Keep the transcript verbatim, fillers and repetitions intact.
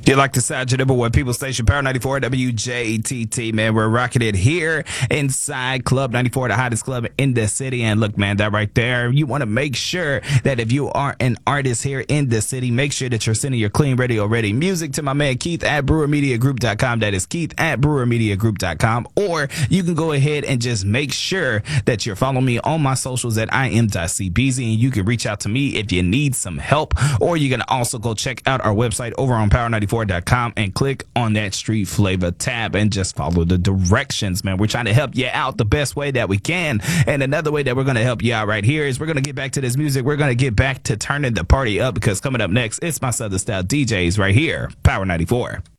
You like the sound, your number one people station, Power ninety-four W J T T, man. We're rocking it here inside Club ninety-four, the hottest club in the city. And look, man, that right there, you want to make sure that if you are an artist here in the city, make sure that you're sending your clean radio ready music to my man Keith at brewer media group dot com. That is Keith at brewer media group dot com. Or you can go ahead and just make sure that you're following me on my socials at I am C Beezy, and you can reach out to me if you need some help. Or you can also go check out our website over on power ninety-four dot com and click on that street flavor tab and just follow the directions, man. We're trying to help you out the best way that we can. And another way that we're going to help you out right here is we're going to get back to this music. We're going to get back to turning the party up, because coming up next, it's my Southern Style D Js right here, Power ninety-four.